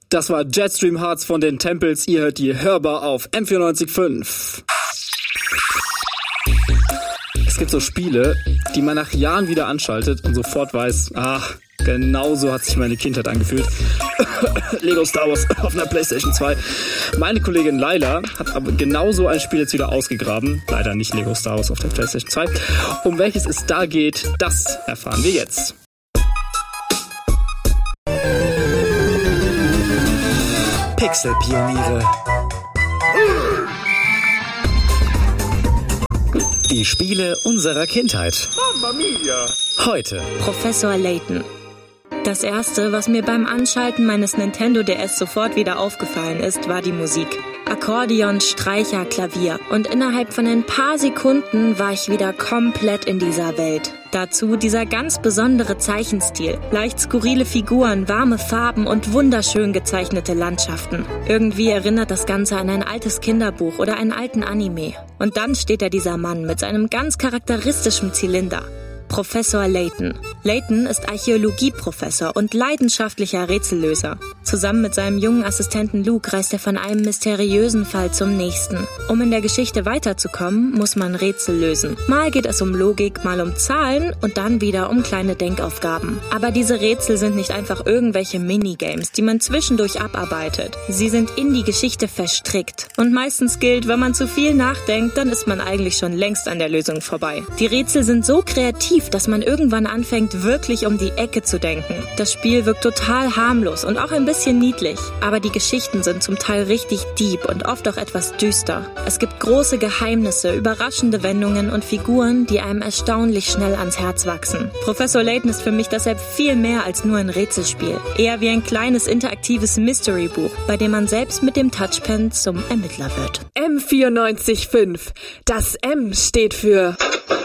Das war Jetstream Hearts von den Tempels. Ihr hört die hörbar auf M94.5. Es gibt so Spiele, die man nach Jahren wieder anschaltet und sofort weiß, genau so hat sich meine Kindheit angefühlt. Lego Star Wars auf einer PlayStation 2. Meine Kollegin Laila hat aber genauso ein Spiel jetzt wieder ausgegraben. Leider nicht Lego Star Wars auf der PlayStation 2. Um welches es da geht, das erfahren wir jetzt. Pixelpioniere. Die Spiele unserer Kindheit. Mamma mia! Heute. Professor Layton. Das erste, was mir beim Anschalten meines Nintendo DS sofort wieder aufgefallen ist, war die Musik. Akkordeon, Streicher, Klavier. Und innerhalb von ein paar Sekunden war ich wieder komplett in dieser Welt. Dazu dieser ganz besondere Zeichenstil. Leicht skurrile Figuren, warme Farben und wunderschön gezeichnete Landschaften. Irgendwie erinnert das Ganze an ein altes Kinderbuch oder einen alten Anime. Und dann steht da dieser Mann mit seinem ganz charakteristischen Zylinder. Professor Layton. Layton ist Archäologieprofessor und leidenschaftlicher Rätsellöser. Zusammen mit seinem jungen Assistenten Luke reist er von einem mysteriösen Fall zum nächsten. Um in der Geschichte weiterzukommen, muss man Rätsel lösen. Mal geht es um Logik, mal um Zahlen und dann wieder um kleine Denkaufgaben. Aber diese Rätsel sind nicht einfach irgendwelche Minigames, die man zwischendurch abarbeitet. Sie sind in die Geschichte verstrickt. Und meistens gilt, wenn man zu viel nachdenkt, dann ist man eigentlich schon längst an der Lösung vorbei. Die Rätsel sind so kreativ, dass man irgendwann anfängt, wirklich um die Ecke zu denken. Das Spiel wirkt total harmlos und auch ein bisschen niedlich. Aber die Geschichten sind zum Teil richtig deep und oft auch etwas düster. Es gibt große Geheimnisse, überraschende Wendungen und Figuren, die einem erstaunlich schnell ans Herz wachsen. Professor Layton ist für mich deshalb viel mehr als nur ein Rätselspiel. Eher wie ein kleines interaktives Mystery-Buch, bei dem man selbst mit dem Touchpen zum Ermittler wird. M94.5. Das M steht für